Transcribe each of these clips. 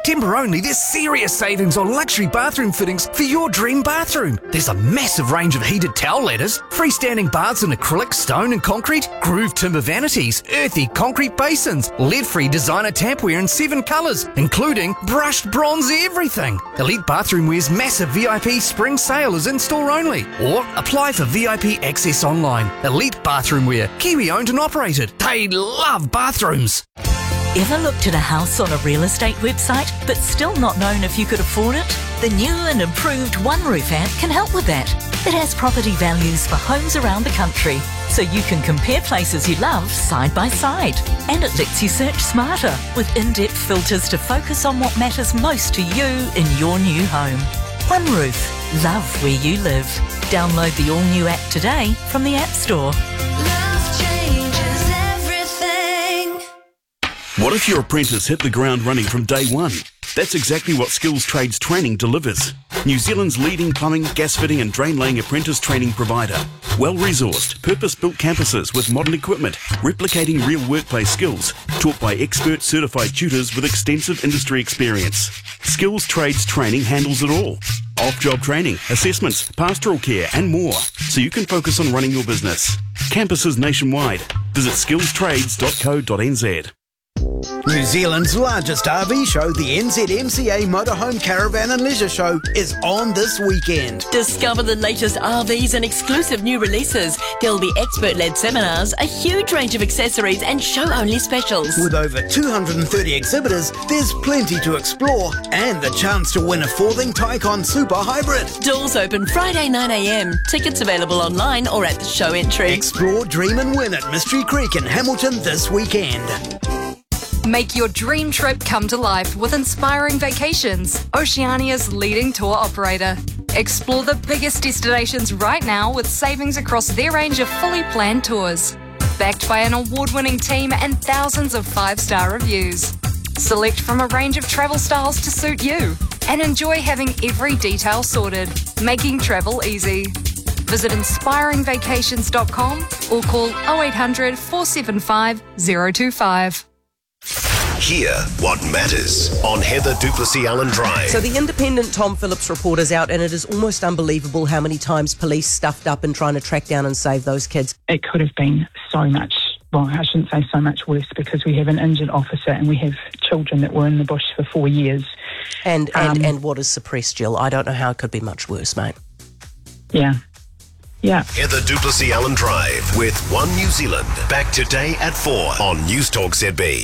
September only, there's serious savings on luxury bathroom fittings for your dream bathroom. There's a massive range of heated towel ladders, freestanding baths in acrylic, stone and concrete, grooved timber vanities, earthy concrete basins, lead-free designer tapware in 7 colours, including brushed bronze everything. Elite Bathroom Wear's massive VIP spring sale is in-store only. Or apply for VIP access online. Elite Bathroom Wear, Kiwi owned and operated. They love bathrooms. Ever looked at a house on a real estate website but still not known if you could afford it? The new and improved OneRoof app can help with that. It has property values for homes around the country, so you can compare places you love side by side. And it lets you search smarter with in-depth filters to focus on what matters most to you in your new home. OneRoof. Love where you live. Download the all-new app today from the App Store. What if your apprentice hit the ground running from day one? That's exactly what Skills Trades Training delivers. New Zealand's leading plumbing, gas fitting and drain laying apprentice training provider. Well-resourced, purpose-built campuses with modern equipment, replicating real workplace skills, taught by expert certified tutors with extensive industry experience. Skills Trades Training handles it all. Off-job training, assessments, pastoral care and more, so you can focus on running your business. Campuses nationwide. Visit skillstrades.co.nz. New Zealand's largest RV show, the NZMCA Motorhome Caravan and Leisure Show, is on this weekend. Discover the latest RVs and exclusive new releases. There'll be expert-led seminars, a huge range of accessories and show-only specials. With over 230 exhibitors, there's plenty to explore and the chance to win a Forthing Tycon Super Hybrid. Doors open Friday 9am. Tickets available online or at the show entry. Explore, dream and win at Mystery Creek in Hamilton this weekend. Make your dream trip come to life with Inspiring Vacations, Oceania's leading tour operator. Explore the biggest destinations right now with savings across their range of fully planned tours. Backed by an award-winning team and thousands of 5-star reviews. Select from a range of travel styles to suit you and enjoy having every detail sorted, making travel easy. Visit inspiringvacations.com or call 0800 475 025. Hear what matters on Heather Duplessis-Allen Drive. So the independent Tom Phillips report is out, and it is almost unbelievable how many times police stuffed up in trying to track down and save those kids. It could have been so much, well, I shouldn't say so much worse, because we have an injured officer and we have children that were in the bush for 4 years. And what is suppressed, Jill? I don't know how it could be much worse, mate. Yeah. Heather Duplessis-Allen Drive with One New Zealand. Back today at 4 on News Talk ZB.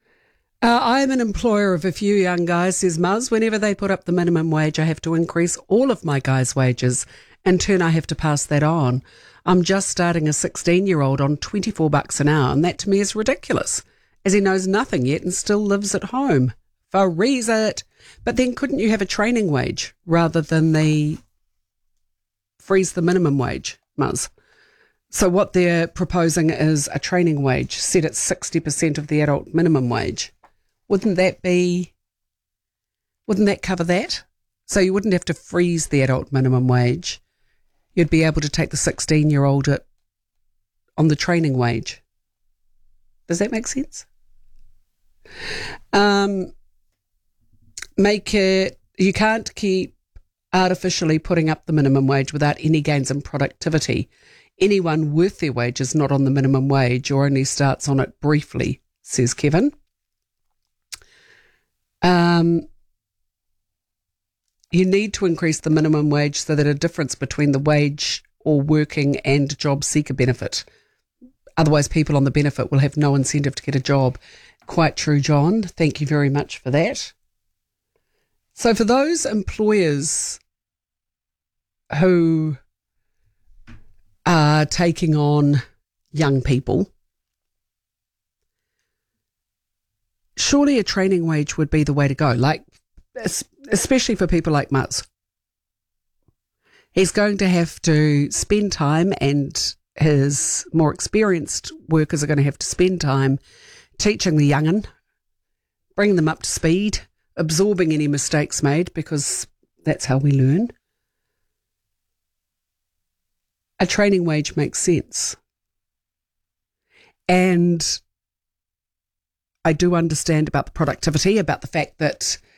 I am an employer of a few young guys, says Muzz. Whenever they put up the minimum wage, I have to increase all of my guys' wages. In turn, I have to pass that on. I'm just starting a 16-year-old on $24 an hour, and that to me is ridiculous, as he knows nothing yet and still lives at home. Freeze it. But then couldn't you have a training wage rather than freeze the minimum wage, Muzz? So what they're proposing is a training wage set at 60% of the adult minimum wage. Wouldn't that cover that? So you wouldn't have to freeze the adult minimum wage. You'd be able to take the 16-year-old on the training wage. Does that make sense? You can't keep artificially putting up the minimum wage without any gains in productivity. Anyone worth their wage is not on the minimum wage or only starts on it briefly, says Kevin. You need to increase the minimum wage so that a difference between the wage or working and job seeker benefit. Otherwise, people on the benefit will have no incentive to get a job. Quite true, John. Thank you very much for that. So for those employers who are taking on young people, surely a training wage would be the way to go, especially for people like Muzz. He's going to have to spend time, and his more experienced workers are going to have to spend time teaching the young'un, bringing them up to speed, absorbing any mistakes made, because that's how we learn. A training wage makes sense. And I do understand about the productivity, about the fact that